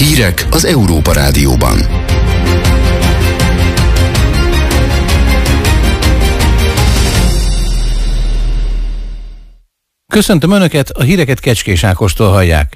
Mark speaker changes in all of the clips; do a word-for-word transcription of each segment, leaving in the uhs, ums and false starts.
Speaker 1: Hírek az Európa Rádióban.
Speaker 2: Köszöntöm Önöket, a híreket Kecskés Ákostól hallják.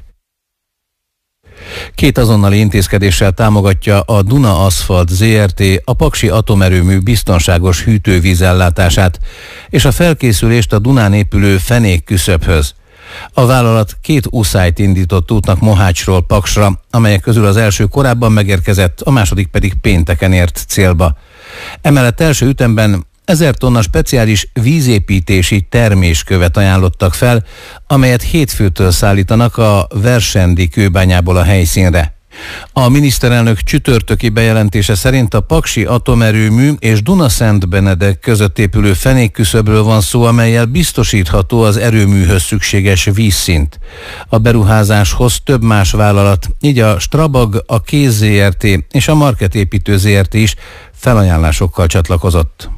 Speaker 2: Két azonnali intézkedéssel támogatja a Duna Aszfalt zé er té a paksi atomerőmű biztonságos hűtővízellátását és a felkészülést a Dunán épülő fenék küszöbhöz. A vállalat két uszályt indított útnak Mohácsról Paksra, amelyek közül az első korábban megérkezett, a második pedig pénteken ért célba. Emellett első ütemben ezer tonna speciális vízépítési terméskövet ajánlottak fel, amelyet hétfőtől szállítanak a Versendi kőbányából a helyszínre. A miniszterelnök csütörtöki bejelentése szerint a paksi atomerőmű és Duna-Szentbenedek között épülő fenékküszöbről van szó, amellyel biztosítható az erőműhöz szükséges vízszint. A beruházáshoz több más vállalat, így a Strabag, a Kéz zé er té és a Market építő zé er té is felajánlásokkal csatlakozott.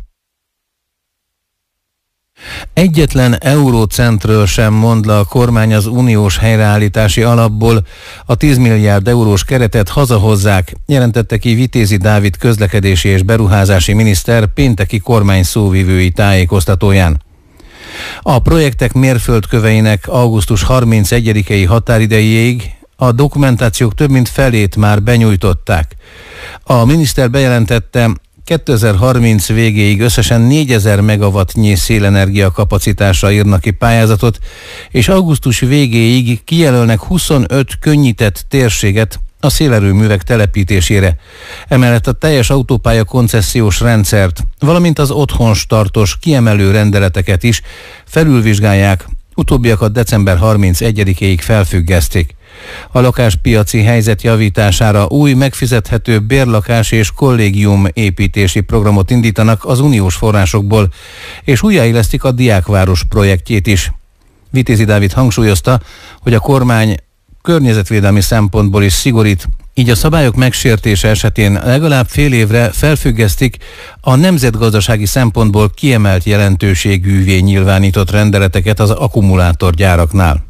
Speaker 2: Egyetlen eurócentről sem mond le a kormány az uniós helyreállítási alapból, a tíz milliárd eurós keretet hazahozzák, jelentette ki Vitézi Dávid közlekedési és beruházási miniszter pénteki kormány szóvivői tájékoztatóján. A projektek mérföldköveinek augusztus harmincegyedikei határidejéig a dokumentációk több mint felét már benyújtották. A miniszter bejelentette, kétezer-harminc végéig összesen négyezer megawattnyi szélenergia kapacitásra írnak ki pályázatot, és augusztus végéig kijelölnek huszonöt könnyített térséget a szélerőművek telepítésére. Emellett a teljes autópálya koncesziós rendszert, valamint az otthonstartos kiemelő rendeleteket is felülvizsgálják, utóbbiakat december harmincegyedikéig felfüggesztik. A lakáspiaci helyzet javítására új megfizethető bérlakás és kollégium építési programot indítanak az uniós forrásokból, és újjáélesztik a Diákváros projektjét is. Vitézi Dávid hangsúlyozta, hogy a kormány környezetvédelmi szempontból is szigorít, így a szabályok megsértése esetén legalább fél évre felfüggesztik a nemzetgazdasági szempontból kiemelt jelentőségűvé nyilvánított rendeleteket az akkumulátorgyáraknál.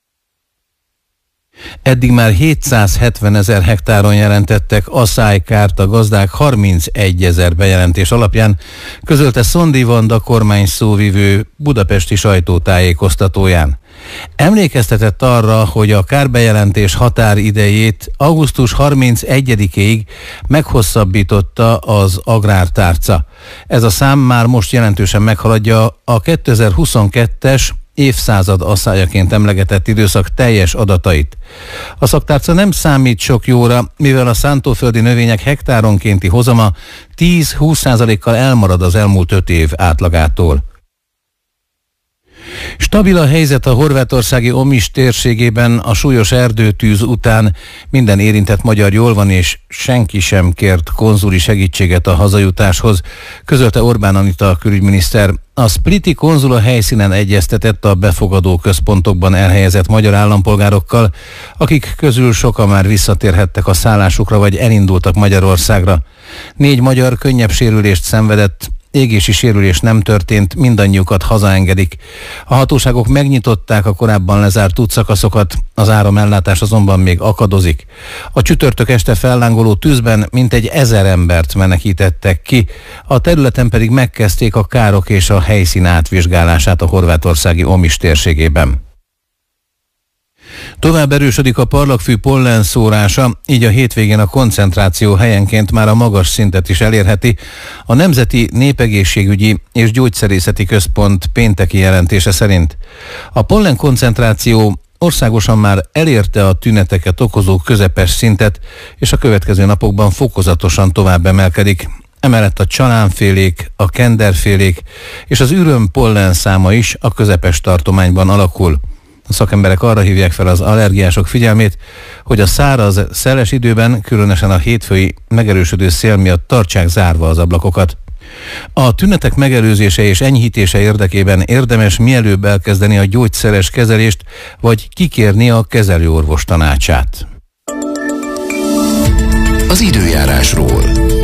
Speaker 2: Eddig már hétszázhetvenezer hektáron jelentettek aszálykárt a gazdák harmincegyezer bejelentés alapján, közölte Szondi Vanda kormány szóvivő budapesti sajtótájékoztatóján. Emlékeztetett arra, hogy a kárbejelentés határidejét augusztus harmincegyedikéig meghosszabbította az agrártárca. Ez a szám már most jelentősen meghaladja a kétezer-huszonkettes évszázad asszályaként emlegetett időszak teljes adatait. A szaktárca nem számít sok jóra, mivel a szántóföldi növények hektáronkénti hozama tíz-húsz százalékkal elmarad az elmúlt öt év átlagától. Stabil a helyzet a horvátországi Omis térségében a súlyos erdőtűz után. Minden érintett magyar jól van, és senki sem kért konzuli segítséget a hazajutáshoz, közölte Orbán Anita külügyminiszter. A spliti konzul a helyszínen egyeztetett a befogadó központokban elhelyezett magyar állampolgárokkal, akik közül sokan már visszatérhettek a szállásukra vagy elindultak Magyarországra. Négy magyar könnyebb sérülést szenvedett, égési sérülés nem történt, mindannyiukat hazaengedik. A hatóságok megnyitották a korábban lezárt útszakaszokat, az áramellátás azonban még akadozik. A csütörtök este fellángoló tűzben mintegy ezer embert menekítettek ki, a területen pedig megkezdték a károk és a helyszín átvizsgálását a horvátországi Omis térségében. Tovább erősödik a parlagfű pollenszórása, így a hétvégén a koncentráció helyenként már a magas szintet is elérheti. A Nemzeti Népegészségügyi és Gyógyszerészeti Központ pénteki jelentése szerint. A pollen koncentráció országosan már elérte a tüneteket okozó közepes szintet, és a következő napokban fokozatosan tovább emelkedik. Emellett a csalánfélék, a kenderfélék és az üröm pollen száma is a közepes tartományban alakul. A szakemberek arra hívják fel az allergiások figyelmét, hogy a száraz, szeles időben, különösen a hétfői megerősödő szél miatt tartsák zárva az ablakokat. A tünetek megelőzése és enyhítése érdekében érdemes mielőbb elkezdeni a gyógyszeres kezelést, vagy kikérni a kezelőorvos tanácsát.
Speaker 1: Az időjárásról.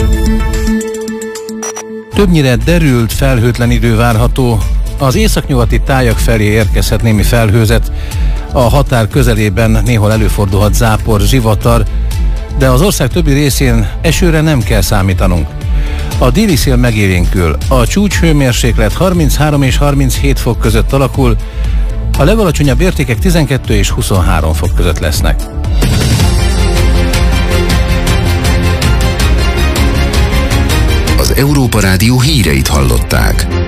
Speaker 2: Többnyire derült, felhőtlen idő várható. Az északnyugati tájak felé érkezhet némi felhőzet, a határ közelében néhol előfordulhat zápor, zsivatar, de az ország többi részén esőre nem kell számítanunk. A déli szél megélénkül, a csúcshőmérséklet harminchárom és harminchét fok között alakul, a legalacsonyabb értékek tizenkettő és huszonhárom fok között lesznek.
Speaker 1: Az Európa Rádió híreit hallották.